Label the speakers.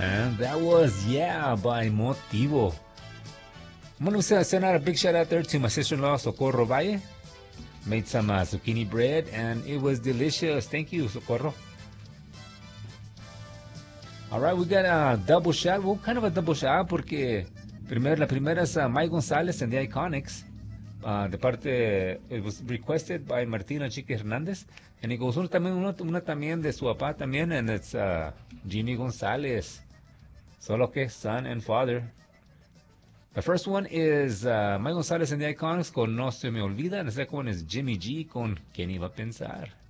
Speaker 1: And that was, yeah, by Motivo. I'm going to send out a big shout out there to my sister-in-law, Socorro Valle. Made some zucchini bread, and it was delicious. Thank you, Socorro. All right, we got a double shout. Well, kind of a double shout porque la primera es Mike Gonzalez and the Iconics. De parte, it was requested by Martina Chique Hernandez. And it goes una también de su papá también, and it's Jimmy Gonzalez. Solo que son and father. The first one is Mike Gonzalez and the Iconics con No Se Me Olvida. And the second one is Jimmy G con ¿Quién iba a pensar?